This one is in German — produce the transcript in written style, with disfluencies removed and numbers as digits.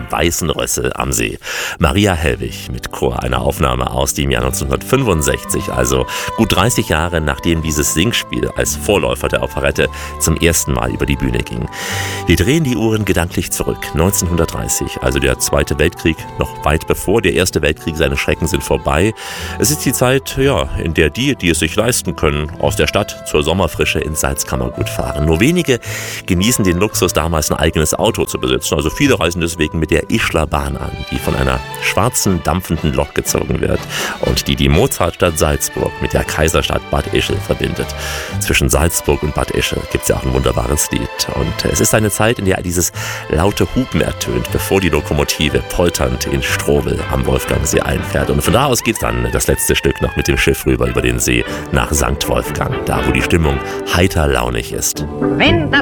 Weißen Rössel am See. Maria Helwig mit Chor, eine Aufnahme aus dem Jahr 1965, also gut 30 Jahre nachdem dieses Singspiel als Vorläufer der Operette zum ersten Mal über die Bühne ging. Wir drehen die Uhren gedanklich zurück. 1930, also der Zweite Weltkrieg, noch weit bevor der Erste Weltkrieg, seine Schrecken sind vorbei. Es ist die Zeit, in der die es sich leisten können, aus der Stadt zur Sommerfrische ins Salzkammergut fahren. Nur wenige genießen den Luxus, damals ein eigenes Auto zu besitzen. Also viele reisen deswegen mit der Ischler Bahn an, die von einer schwarzen, dampfenden Lok gezogen wird und die Mozartstadt Salzburg mit der Kaiserstadt Bad Ischl verbindet. Zwischen Salzburg und Bad Ischl gibt es ja auch ein wunderbares Lied. Und es ist eine Zeit, in der dieses laute Hupen ertönt, bevor die Lokomotive polternd in Strobel am Wolfgangsee einfährt. Und von da aus geht dann das letzte Stück noch mit dem Schiff rüber über den See nach St. Wolfgang, da wo die Stimmung heiter launig ist. Wenn